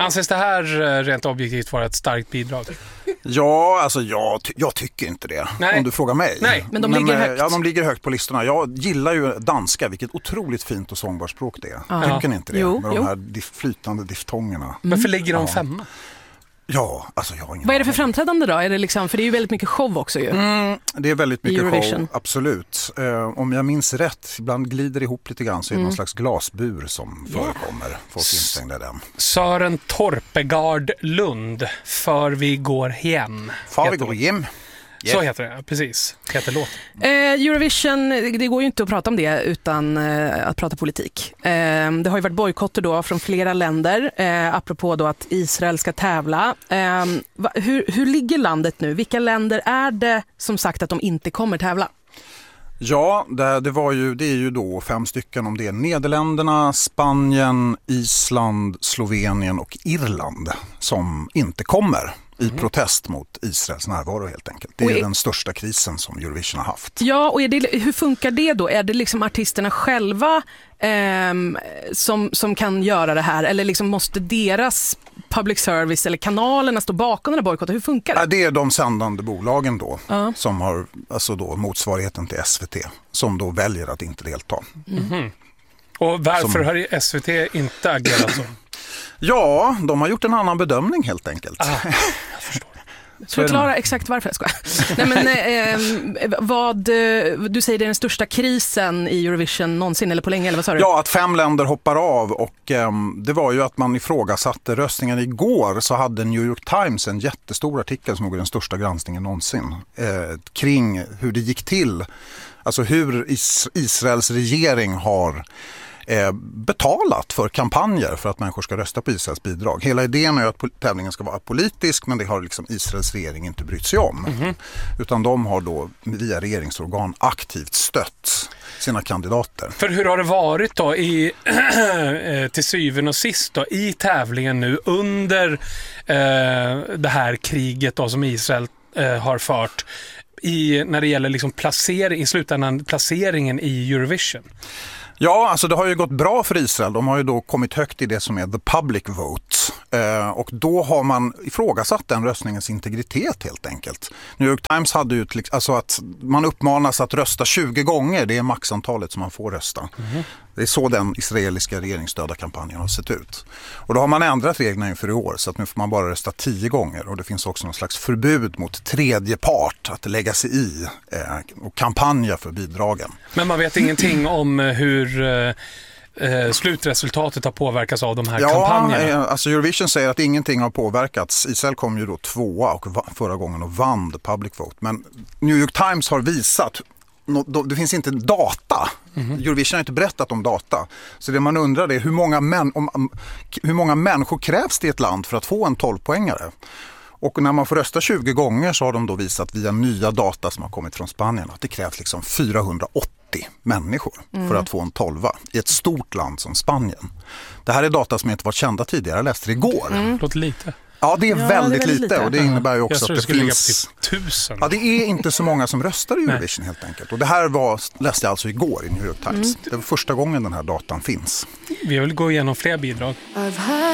Anses det här rent objektivt vara ett starkt bidrag? Ja, alltså jag tycker inte det. Nej. Om du frågar mig. Nej, men de ligger högt. Ja, de ligger högt på listorna. Jag gillar ju danska, vilket otroligt fint och sångbart språk det är. Ja. Tycker ni inte det? Jo, Med de här flytande diftongerna. Varför ligger de 5? Ja, alltså jag har ingen Vad är det för aning. framträdande då? Är det liksom, för det är ju väldigt mycket show också ju. Det är väldigt mycket Eurovision. show, absolut. Om jag minns rätt, ibland glider ihop lite grann, så är det någon slags glasbur som förekommer. Folk instängda i den. Sören Torpegard Lund, För vi går hem. Far vi går hem. Så heter det, precis. Heter låten. Eurovision, det går ju inte att prata om det utan att prata politik. Det har ju varit bojkotter då från flera länder, apropå då att Israel ska tävla. Hur ligger landet nu? Vilka länder är det som sagt att de inte kommer tävla? Ja, det är ju då 5 stycken, om det är Nederländerna, Spanien, Island, Slovenien och Irland som inte kommer i protest mot Israels närvaro helt enkelt. Det är den största krisen som Eurovision har haft. Ja, och hur funkar det då? Är det liksom artisterna själva som kan göra det här? Eller liksom måste deras public service eller kanalerna stå bakom den här bojkotten? Hur funkar det? Ja, det är de sändande bolagen då som har alltså då motsvarigheten till SVT som då väljer att inte delta. Och varför har SVT inte agerat så? Ja, de har gjort en annan bedömning helt enkelt. Jag förstår. Förklara exakt varför jag ska. Nej, men, du säger det är den största krisen i Eurovision någonsin eller på länge, eller vad sa du? Ja, att 5 länder hoppar av, och det var ju att man ifrågasatte röstningen. Igår så hade New York Times en jättestor artikel som var den största granskningen någonsin kring hur det gick till. Alltså hur Israels regering har betalat för kampanjer för att människor ska rösta på Israels bidrag. Hela idén är att tävlingen ska vara politisk, men det har liksom Israels regering inte brytt sig om. Utan de har då via regeringsorgan aktivt stött sina kandidater. För hur har det varit då till syvende och sist då, i tävlingen nu under det här kriget då, som Israel har fört när det gäller liksom i slutändan placeringen i Eurovision? Ja, alltså det har ju gått bra för Israel. De har ju då kommit högt i det som är the public vote. Och då har man ifrågasatt den röstningens integritet helt enkelt. New York Times hade ju alltså att man uppmanas att rösta 20 gånger. Det är maxantalet som man får rösta. Det är så den israeliska regeringsstödda kampanjen har sett ut. Och då har man ändrat reglerna inför i år, så att nu får man bara rösta 10 gånger. Och det finns också någon slags förbud mot tredje part att lägga sig i och kampanja för bidragen. Men man vet ingenting om hur slutresultatet har påverkats av de här kampanjerna? Ja, alltså Eurovision säger att ingenting har påverkats. Israel kom ju då 2:a och förra gången och vann the public vote. Men New York Times har visat, det finns inte data. Eurovision har inte berättat om data. Så det man undrar är hur många människor krävs det i ett land för att få en 12-poängare? Och när man får rösta 20 gånger så har de då visat via nya data som har kommit från Spanien att det krävs liksom 480 människor för att få en 12 i ett stort land som Spanien. Det här är data som inte varit kända tidigare. Jag läste det igår. Låter lite. Ja, det är väldigt lite och det innebär ju också att det finns... Ligga på 1000. Ja, det är inte så många som röstar i Eurovision helt enkelt. Och det här läste jag alltså igår i New York Times. Det var första gången den här datan finns. Vi vill gå igenom fler bidrag.